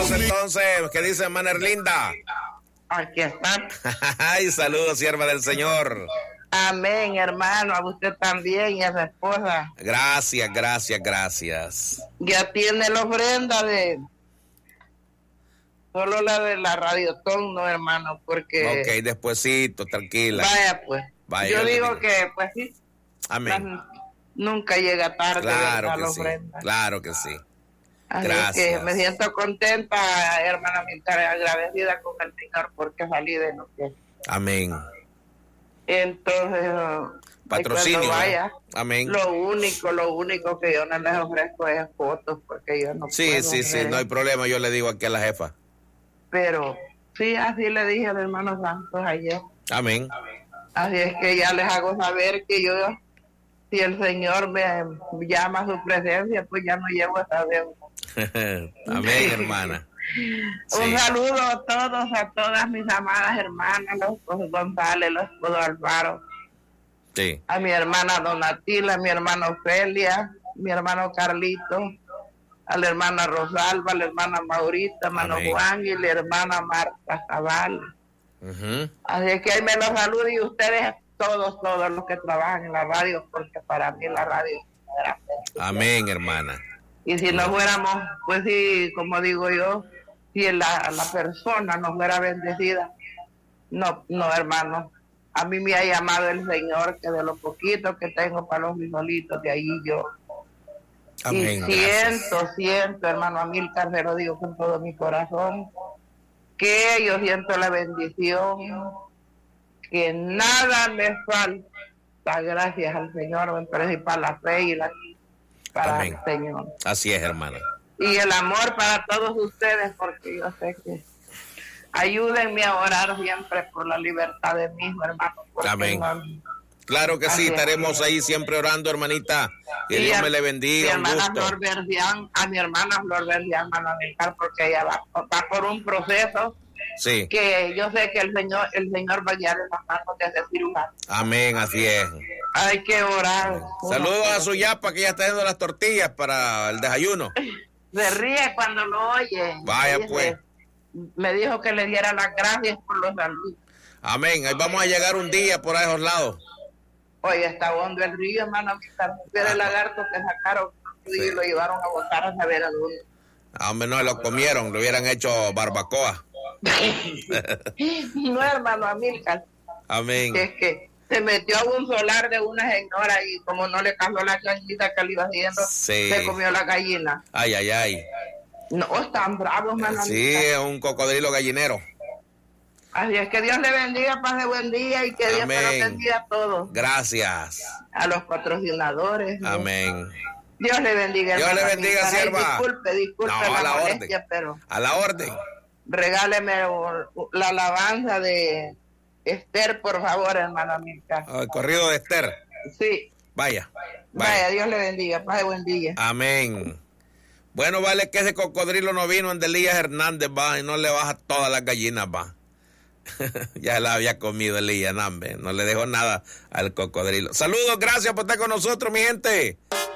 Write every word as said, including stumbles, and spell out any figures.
Saludos entonces, ¿qué dice hermana Erlinda? Aquí está. Ay, saludos, sierva del Señor. Amén, hermano, a usted también y a su esposa. Gracias, gracias, gracias. Ya tiene la ofrenda de... Solo la de la radiotón, no, hermano, porque... Ok, despuesito, tranquila. Vaya, pues. Vaya, yo yo digo digo. que, pues sí. Amén. Nunca llega tarde. Claro que la sí, ofrenda. claro que sí. Así Gracias. es que me siento contenta, hermana Milcar, agradecida con el Señor porque salí de lo que... Amén. Entonces... Patrocinio. Cuando vaya, amén. Lo único, lo único que yo no les ofrezco es fotos porque yo no Sí, puedo sí, sí, ver. no hay problema, yo le digo aquí a la jefa. Pero sí, así le dije al hermano Santos ayer. Amén. Así es que ya les hago saber que yo, si el Señor me llama a su presencia, pues ya no llevo esa deuda. Amén, hermana. Un Sí. saludo a todos, a todas mis amadas hermanas, los esposos González, los esposos Álvaro, Sí. a mi hermana Donatila, a mi hermana Ofelia, mi hermano Carlito, a la hermana Rosalba, a la hermana Maurita, hermano Amén. Juan y la hermana Marta Zabal. Uh-huh. Así es que ahí me los saludo y ustedes todos, todos los que trabajan en la radio, porque para mí la radio era... Amén, hermana. Y si no fuéramos, pues sí, como digo yo, si la, la persona no fuera bendecida, no, no, hermano. A mí me ha llamado el Señor que de lo poquito que tengo para los frijolitos, de ahí yo. Amén. Y siento, Gracias. siento, hermano Amílcar, se lo digo con todo mi corazón, que yo siento la bendición, que nada me falta, gracias al Señor, pero es para la fe y la para Amén. el Señor. Así es, hermana. Y el amor para todos ustedes, porque yo sé que ayúdenme a orar siempre por la libertad de mis hermanos. Amén. No, Claro que sí, Así es. estaremos ahí siempre orando, hermanita. Que y Dios a me le mi bendiga, un hermana gusto. Flor Verdián, a mi hermana Flor Verdián, hermano Amílcar, porque ella va, va por un proceso Sí. que yo sé que el Señor el Señor va a guiar en las manos de ese cirujano. Amén, así es. Hay que orar. Saludos a su yapa que ya está haciendo las tortillas para el desayuno. Se ríe cuando lo oye. Vaya, Me dice- pues. Me dijo que le diera las gracias por los saludos. Amén. Ahí vamos a llegar un día por esos lados. Oye, está hondo el río, hermano. Pero el lagarto que sacaron y Sí. lo llevaron a botar a saber a dónde. Ah, hombre, no lo comieron, lo hubieran hecho barbacoa. No, hermano Amílcar, Amén. que es que se metió a un solar de una señora y como no le casó la gallina que le iba haciendo, Sí. se comió la gallina. Ay, ay, ay. No, están bravos, hermano Sí, Amílcar. es un cocodrilo gallinero. Así es que Dios le bendiga, pase buen día y que Dios me lo Amén. bendiga a todos. Gracias. A los patrocinadores. ¿no? Amén. Dios le bendiga. Dios hermano le bendiga, Amílcar. Ay, sierva. Disculpe, disculpe No, a la, la molestia, orden. pero A la orden. regáleme la alabanza de Esther, por favor, hermano Amílcar. El corrido de Esther. Sí. Vaya. Vaya, Vaya. Dios le bendiga. Pase buen día. Amén. Bueno, vale que ese cocodrilo no vino en Elías Hernández, va, y no le baja todas las gallinas, va. Ya la había comido Elías, no, hombre, no le dejó nada al cocodrilo. Saludos, gracias por estar con nosotros, mi gente.